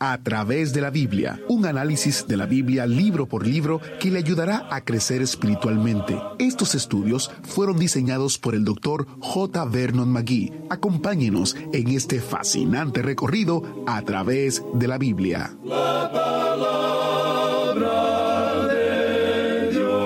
A través de la Biblia, un análisis de la Biblia libro por libro que le ayudará a crecer espiritualmente. Estos estudios fueron diseñados por el Dr. J. Vernon McGee. Acompáñenos en este fascinante recorrido a través de la Biblia. La palabra de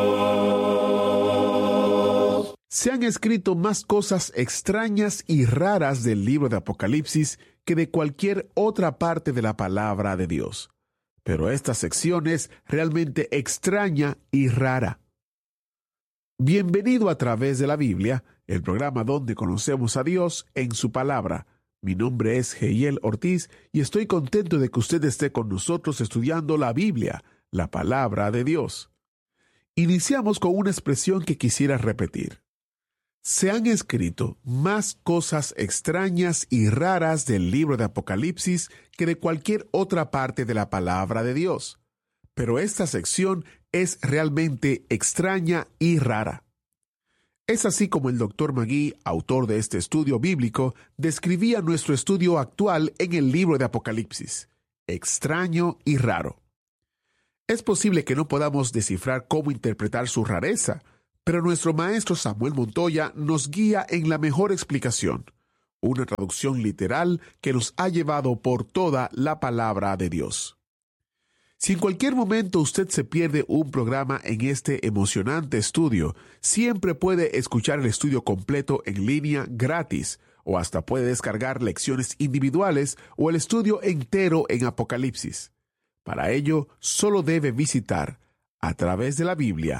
Dios. Se han escrito más cosas extrañas y raras del libro de Apocalipsis que de cualquier otra parte de la palabra de Dios. Pero esta sección es realmente extraña y rara. Bienvenido a través de la Biblia, el programa donde conocemos a Dios en su palabra. Mi nombre es Heiel Ortiz y estoy contento de que usted esté con nosotros estudiando la Biblia, la palabra de Dios. Iniciamos con una expresión que quisiera repetir. Se han escrito más cosas extrañas y raras del libro de Apocalipsis que de cualquier otra parte de la palabra de Dios. Pero esta sección es realmente extraña y rara. Es así como el Dr. McGee, autor de este estudio bíblico, describía nuestro estudio actual en el libro de Apocalipsis. Extraño y raro. Es posible que no podamos descifrar cómo interpretar su rareza, pero nuestro maestro Samuel Montoya nos guía en la mejor explicación, una traducción literal que nos ha llevado por toda la palabra de Dios. Si en cualquier momento usted se pierde un programa en este emocionante estudio, siempre puede escuchar el estudio completo en línea gratis, o hasta puede descargar lecciones individuales o el estudio entero en Apocalipsis. Para ello, solo debe visitar a través de la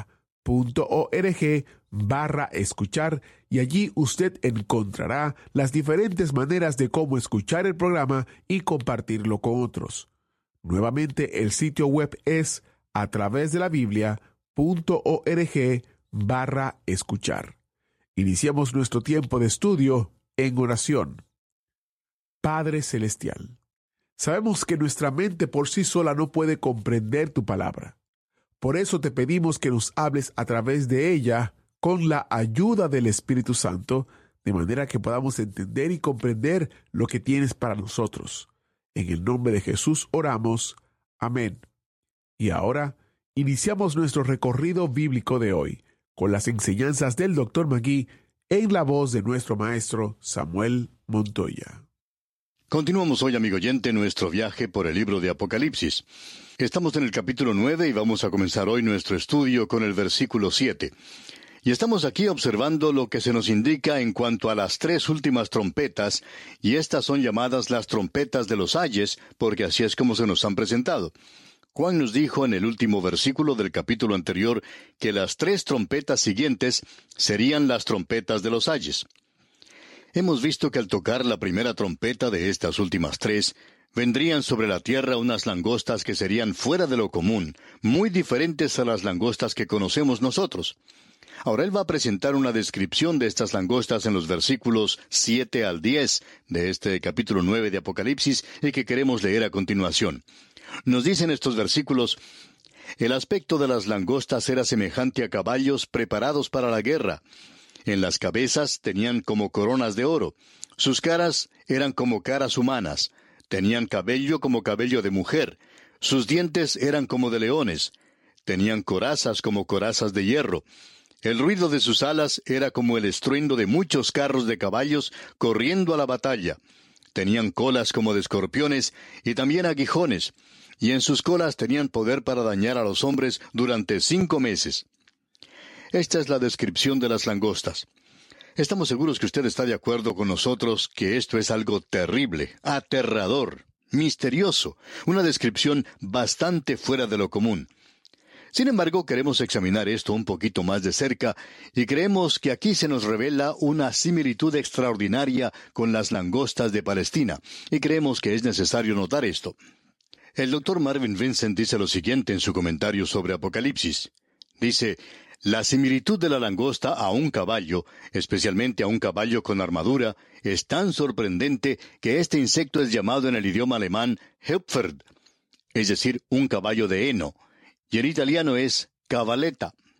Biblia.org/escuchar y allí usted encontrará las diferentes maneras de cómo escuchar el programa y compartirlo con otros. Nuevamente, el sitio web es a través de la Biblia.org/escuchar. Iniciamos nuestro tiempo de estudio en oración. Padre Celestial, sabemos que nuestra mente por sí sola no puede comprender tu palabra. Por eso te pedimos que nos hables a través de ella con la ayuda del Espíritu Santo, de manera que podamos entender y comprender lo que tienes para nosotros. En el nombre de Jesús oramos. Amén. Y ahora iniciamos nuestro recorrido bíblico de hoy, con las enseñanzas del Dr. McGee en la voz de nuestro maestro Samuel Montoya. Continuamos hoy, amigo oyente, nuestro viaje por el libro de Apocalipsis. Estamos en el capítulo 9 y vamos a comenzar hoy nuestro estudio con el versículo 7. Y estamos aquí observando lo que se nos indica en cuanto a las tres últimas trompetas, y estas son llamadas las trompetas de los ayes, porque así es como se nos han presentado. Juan nos dijo en el último versículo del capítulo anterior que las tres trompetas siguientes serían las trompetas de los ayes. Hemos visto que al tocar la primera trompeta de estas últimas tres, vendrían sobre la tierra unas langostas que serían fuera de lo común, muy diferentes a las langostas que conocemos nosotros. Ahora él va a presentar una descripción de estas langostas en los versículos 7 al 10 de este capítulo 9 de Apocalipsis y que queremos leer a continuación. Nos dicen estos versículos: el aspecto de las langostas era semejante a caballos preparados para la guerra. En las cabezas tenían como coronas de oro. Sus caras eran como caras humanas. Tenían cabello como cabello de mujer. Sus dientes eran como de leones. Tenían corazas como corazas de hierro. El ruido de sus alas era como el estruendo de muchos carros de caballos corriendo a la batalla. Tenían colas como de escorpiones y también aguijones. Y en sus colas tenían poder para dañar a los hombres durante 5 meses. Esta es la descripción de las langostas. Estamos seguros que usted está de acuerdo con nosotros que esto es algo terrible, aterrador, misterioso, una descripción bastante fuera de lo común. Sin embargo, queremos examinar esto un poquito más de cerca y creemos que aquí se nos revela una similitud extraordinaria con las langostas de Palestina, y creemos que es necesario notar esto. El Dr. Marvin Vincent dice lo siguiente en su comentario sobre Apocalipsis. Dice: la similitud de la langosta a un caballo, especialmente a un caballo con armadura, es tan sorprendente que este insecto es llamado en el idioma alemán Hüpferd, es decir, un caballo de heno, y en italiano es cavaletta.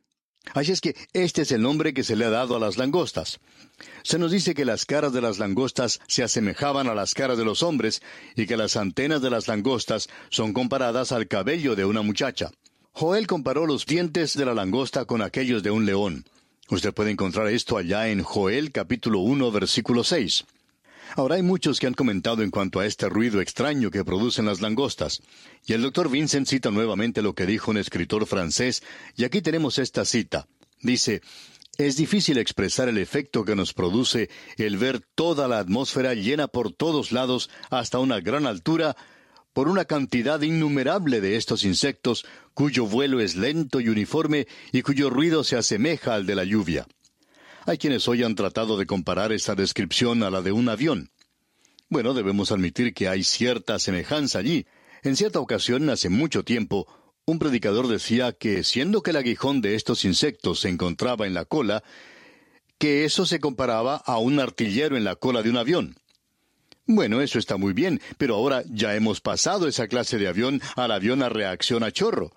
Así es que este es el nombre que se le ha dado a las langostas. Se nos dice que las caras de las langostas se asemejaban a las caras de los hombres y que las antenas de las langostas son comparadas al cabello de una muchacha. Joel comparó los dientes de la langosta con aquellos de un león. Usted puede encontrar esto allá en Joel capítulo 1 versículo 6. Ahora hay muchos que han comentado en cuanto a este ruido extraño que producen las langostas. Y el Dr. Vincent cita nuevamente lo que dijo un escritor francés, y aquí tenemos esta cita. Dice: «Es difícil expresar el efecto que nos produce el ver toda la atmósfera llena por todos lados hasta una gran altura por una cantidad innumerable de estos insectos cuyo vuelo es lento y uniforme y cuyo ruido se asemeja al de la lluvia». Hay quienes hoy han tratado de comparar esta descripción a la de un avión. Bueno, debemos admitir que hay cierta semejanza allí. En cierta ocasión, hace mucho tiempo, un predicador decía que, siendo que el aguijón de estos insectos se encontraba en la cola, que eso se comparaba a un artillero en la cola de un avión. Bueno, eso está muy bien, pero ahora ya hemos pasado esa clase de avión al avión a reacción a chorro.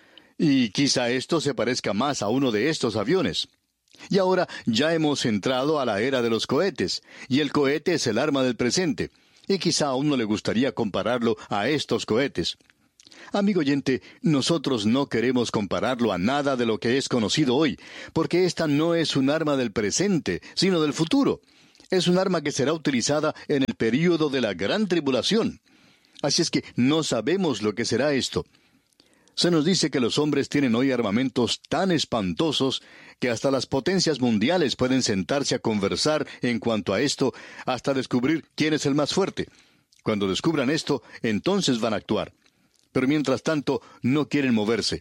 Y quizá esto se parezca más a uno de estos aviones. Y ahora ya hemos entrado a la era de los cohetes, y el cohete es el arma del presente, y quizá a uno le gustaría compararlo a estos cohetes. Amigo oyente, nosotros no queremos compararlo a nada de lo que es conocido hoy, porque esta no es un arma del presente, sino del futuro. Es un arma que será utilizada en el período de la gran tribulación. Así es que no sabemos lo que será esto. Se nos dice que los hombres tienen hoy armamentos tan espantosos que hasta las potencias mundiales pueden sentarse a conversar en cuanto a esto hasta descubrir quién es el más fuerte. Cuando descubran esto, entonces van a actuar. Pero mientras tanto, no quieren moverse.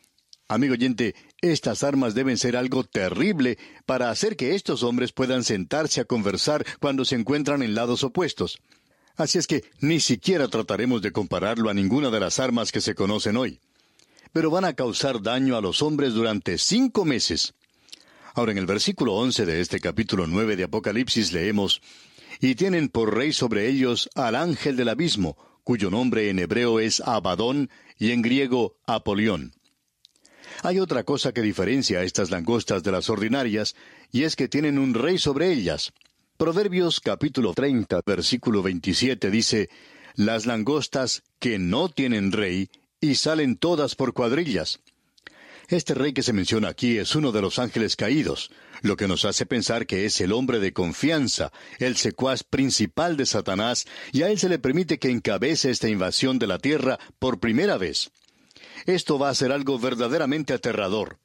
Amigo oyente, estas armas deben ser algo terrible para hacer que estos hombres puedan sentarse a conversar cuando se encuentran en lados opuestos. Así es que ni siquiera trataremos de compararlo a ninguna de las armas que se conocen hoy. Pero van a causar daño a los hombres durante 5 meses. Ahora, en el versículo 11 de este capítulo 9 de Apocalipsis leemos: «Y tienen por rey sobre ellos al ángel del abismo, cuyo nombre en hebreo es Abadón y en griego Apolión». Hay otra cosa que diferencia a estas langostas de las ordinarias, y es que tienen un rey sobre ellas. Proverbios capítulo 30, versículo 27 dice: «Las langostas que no tienen rey, y salen todas por cuadrillas». Este rey que se menciona aquí es uno de los ángeles caídos, lo que nos hace pensar que es el hombre de confianza, el secuaz principal de Satanás, y a él se le permite que encabece esta invasión de la tierra por primera vez. Esto va a ser algo verdaderamente aterrador.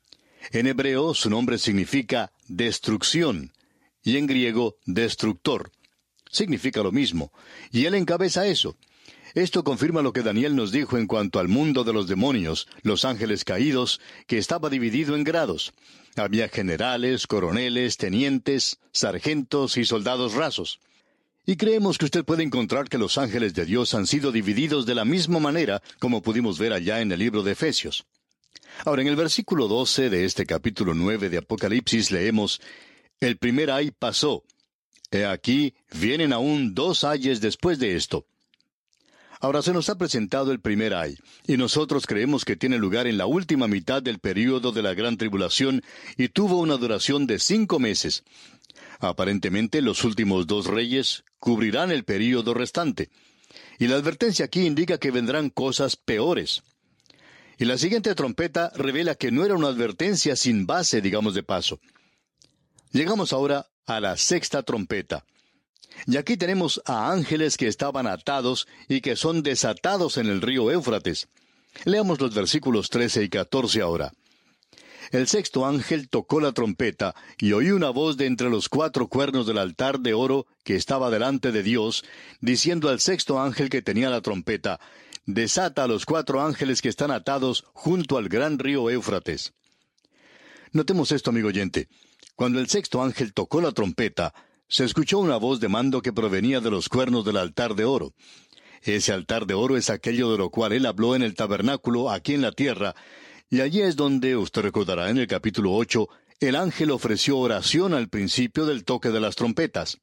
En hebreo su nombre significa destrucción, y en griego destructor. Significa lo mismo, y él encabeza eso. Esto confirma lo que Daniel nos dijo en cuanto al mundo de los demonios, los ángeles caídos, que estaba dividido en grados. Había generales, coroneles, tenientes, sargentos y soldados rasos. Y creemos que usted puede encontrar que los ángeles de Dios han sido divididos de la misma manera como pudimos ver allá en el libro de Efesios. Ahora, en el versículo 12 de este capítulo 9 de Apocalipsis leemos: «El primer ay pasó. He aquí, vienen aún 2 ayes después de esto». Ahora se nos ha presentado el primer ay, y nosotros creemos que tiene lugar en la última mitad del período de la gran tribulación y tuvo una duración de 5 meses. Aparentemente los últimos 2 reyes cubrirán el período restante. Y la advertencia aquí indica que vendrán cosas peores. Y la siguiente trompeta revela que no era una advertencia sin base, digamos de paso. Llegamos ahora a la 6ª trompeta. Y aquí tenemos a ángeles que estaban atados y que son desatados en el río Éufrates. Leamos los versículos 13 y 14 ahora. «El 6º ángel tocó la trompeta, y oí una voz de entre los 4 cuernos del altar de oro que estaba delante de Dios, diciendo al 6º ángel que tenía la trompeta: Desata a los 4 ángeles que están atados junto al gran río Éufrates». Notemos esto, amigo oyente. Cuando el 6º ángel tocó la trompeta, se escuchó una voz de mando que provenía de los cuernos del altar de oro. Ese altar de oro es aquello de lo cual él habló en el tabernáculo aquí en la tierra, y allí es donde, usted recordará en el capítulo 8, el ángel ofreció oración al principio del toque de las trompetas.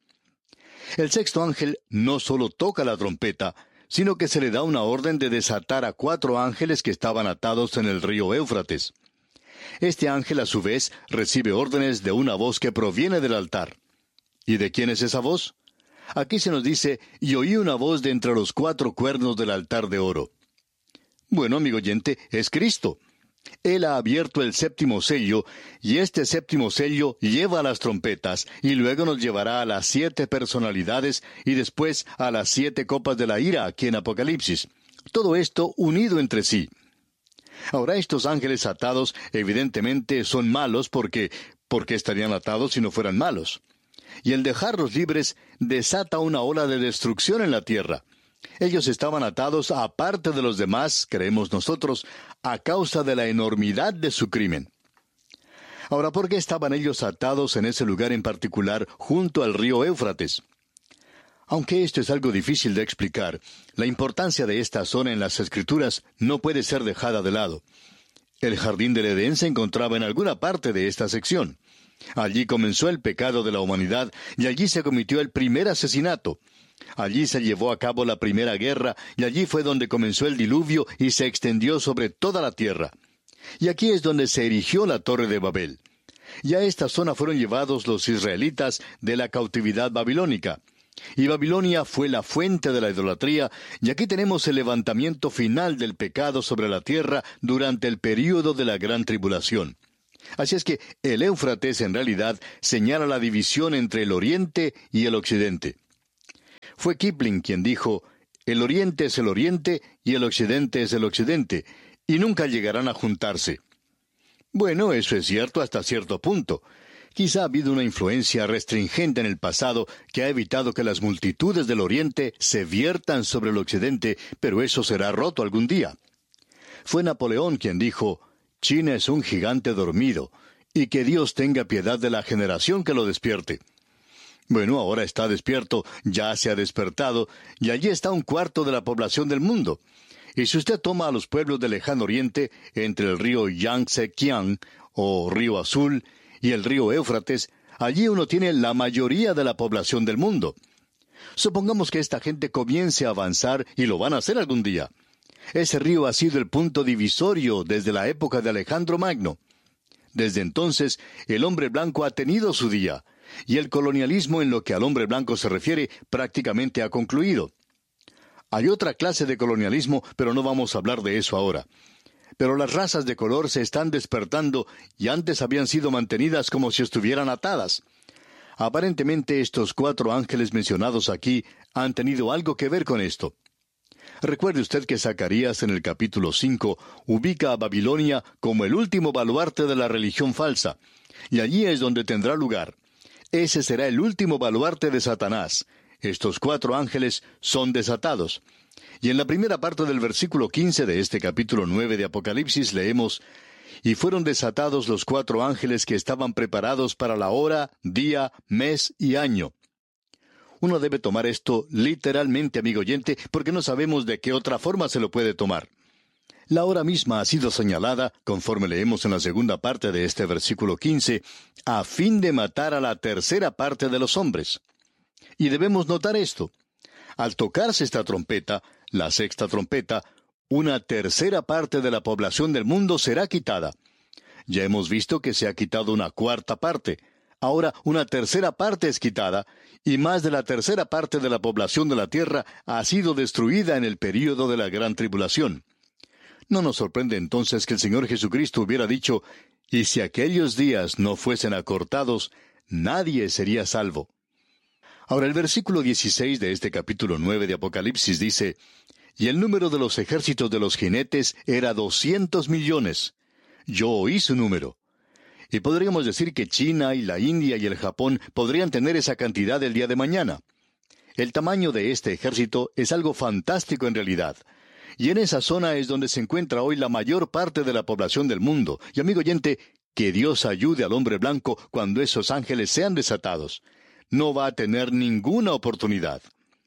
El 6º ángel no solo toca la trompeta, sino que se le da una orden de desatar a 4 ángeles que estaban atados en el río Éufrates. Este ángel, a su vez, recibe órdenes de una voz que proviene del altar. ¿Y de quién es esa voz? Aquí se nos dice, y oí una voz de entre los 4 cuernos del altar de oro. Bueno, amigo oyente, es Cristo. Él ha abierto el 7º sello, y este 7º sello lleva a las trompetas, y luego nos llevará a las 7 personalidades, y después a las 7 copas de la ira, aquí en Apocalipsis. Todo esto unido entre sí. Ahora, estos ángeles atados evidentemente son malos ¿por qué estarían atados si no fueran malos? Y el dejarlos libres desata una ola de destrucción en la tierra. Ellos estaban atados aparte de los demás, creemos nosotros, a causa de la enormidad de su crimen. Ahora, ¿por qué estaban ellos atados en ese lugar en particular, junto al río Éufrates? Aunque esto es algo difícil de explicar, la importancia de esta zona en las Escrituras no puede ser dejada de lado. El jardín del Edén se encontraba en alguna parte de esta sección. Allí comenzó el pecado de la humanidad y allí se cometió el primer asesinato. Allí se llevó a cabo la primera guerra y allí fue donde comenzó el diluvio y se extendió sobre toda la tierra. Y aquí es donde se erigió la Torre de Babel. Y a esta zona fueron llevados los israelitas de la cautividad babilónica. Y Babilonia fue la fuente de la idolatría, y aquí tenemos el levantamiento final del pecado sobre la tierra durante el período de la gran tribulación. Así es que el Éufrates en realidad señala la división entre el oriente y el occidente. Fue Kipling quien dijo, el oriente es el oriente y el occidente es el occidente, y nunca llegarán a juntarse. Bueno, eso es cierto hasta cierto punto. Quizá ha habido una influencia restringente en el pasado que ha evitado que las multitudes del oriente se viertan sobre el occidente, pero eso será roto algún día. Fue Napoleón quien dijo, China es un gigante dormido, y que Dios tenga piedad de la generación que lo despierte. Bueno, ahora está despierto, ya se ha despertado, y allí está 1/4 de la población del mundo. Y si usted toma a los pueblos del lejano oriente, entre el río Yangtze-Kiang, o río Azul, y el río Éufrates, allí uno tiene la mayoría de la población del mundo. Supongamos que esta gente comience a avanzar, y lo van a hacer algún día. Ese río ha sido el punto divisorio desde la época de Alejandro Magno. Desde entonces, el hombre blanco ha tenido su día, y el colonialismo en lo que al hombre blanco se refiere prácticamente ha concluido. Hay otra clase de colonialismo, pero no vamos a hablar de eso ahora. Pero las razas de color se están despertando y antes habían sido mantenidas como si estuvieran atadas. Aparentemente estos 4 ángeles mencionados aquí han tenido algo que ver con esto. Recuerde usted que Zacarías en el capítulo 5 ubica a Babilonia como el último baluarte de la religión falsa, y allí es donde tendrá lugar. Ese será el último baluarte de Satanás. Estos 4 ángeles son desatados. Y en la primera parte del versículo 15 de este capítulo 9 de Apocalipsis leemos, y fueron desatados los 4 ángeles que estaban preparados para la hora, día, mes y año. Uno debe tomar esto literalmente, amigo oyente, porque no sabemos de qué otra forma se lo puede tomar. La hora misma ha sido señalada, conforme leemos en la segunda parte de este versículo 15, a fin de matar a la tercera parte de los hombres. Y debemos notar esto. Al tocarse esta trompeta, la 6ª trompeta, una tercera parte de la población del mundo será quitada. Ya hemos visto que se ha quitado una 1/4 parte. Ahora una tercera parte es quitada, y más de la tercera parte de la población de la tierra ha sido destruida en el período de la gran tribulación. No nos sorprende entonces que el Señor Jesucristo hubiera dicho, y si aquellos días no fuesen acortados, nadie sería salvo. Ahora el versículo 16 de este capítulo 9 de Apocalipsis dice, y el número de los ejércitos de los jinetes era 200 millones. Yo oí su número. Y podríamos decir que China y la India y el Japón podrían tener esa cantidad el día de mañana. El tamaño de este ejército es algo fantástico en realidad. Y en esa zona es donde se encuentra hoy la mayor parte de la población del mundo. Y amigo oyente, que Dios ayude al hombre blanco cuando esos ángeles sean desatados. No va a tener ninguna oportunidad.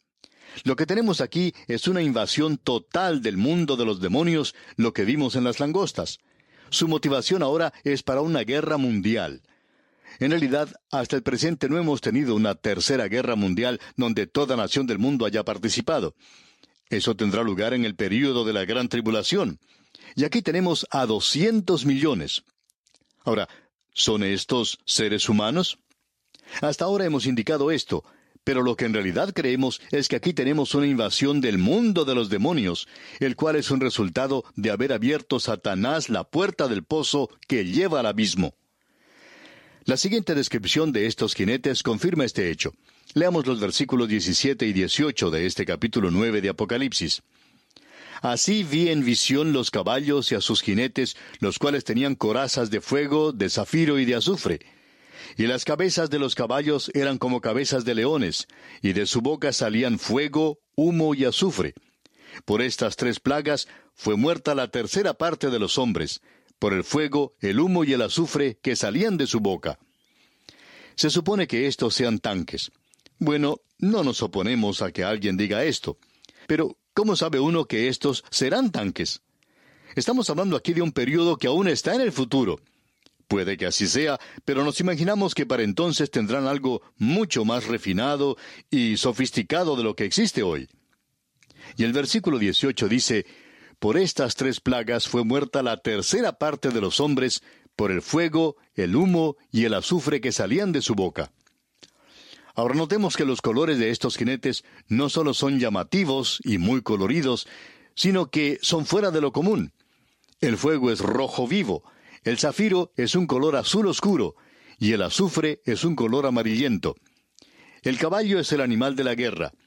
Lo que tenemos aquí es una invasión total del mundo de los demonios, lo que vimos en las langostas. Su motivación ahora es para una guerra mundial. En realidad, hasta el presente no hemos tenido una tercera guerra mundial donde toda nación del mundo haya participado. Eso tendrá lugar en el período de la gran tribulación. Y aquí tenemos a 200 millones. Ahora, ¿son estos seres humanos? Hasta ahora hemos indicado esto, pero lo que en realidad creemos es que aquí tenemos una invasión del mundo de los demonios, el cual es un resultado de haber abierto Satanás la puerta del pozo que lleva al abismo. La siguiente descripción de estos jinetes confirma este hecho. Leamos los versículos 17 y 18 de este capítulo 9 de Apocalipsis. Así vi en visión los caballos y a sus jinetes, los cuales tenían corazas de fuego, de zafiro y de azufre. Y las cabezas de los caballos eran como cabezas de leones, y de su boca salían fuego, humo y azufre. Por estas 3 plagas fue muerta la tercera parte de los hombres, por el fuego, el humo y el azufre que salían de su boca. Se supone que estos sean tanques. Bueno, no nos oponemos a que alguien diga esto, pero ¿cómo sabe uno que estos serán tanques? Estamos hablando aquí de un período que aún está en el futuro. Puede que así sea, pero nos imaginamos que para entonces tendrán algo mucho más refinado y sofisticado de lo que existe hoy. Y el versículo 18 dice, por estas 3 plagas fue muerta la tercera parte de los hombres, por el fuego, el humo y el azufre que salían de su boca. Ahora notemos que los colores de estos jinetes no solo son llamativos y muy coloridos, sino que son fuera de lo común. El fuego es rojo vivo, el zafiro es un color azul oscuro, y el azufre es un color amarillento. El caballo es el animal de la guerra,